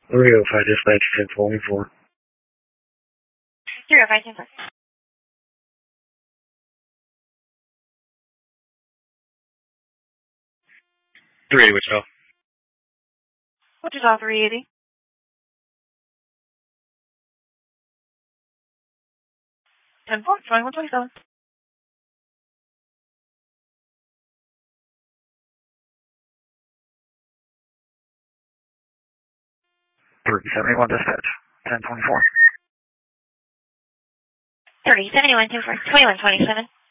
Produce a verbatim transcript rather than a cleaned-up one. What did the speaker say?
three oh five dispatch ten twenty-four. three oh five ten four. three eighty Wichita. Wichita three eighty. ten four, twenty-one twenty-seven. three seventy-one dispatch ten twenty-four. three seventy-one, two four, twenty-one twenty-seven.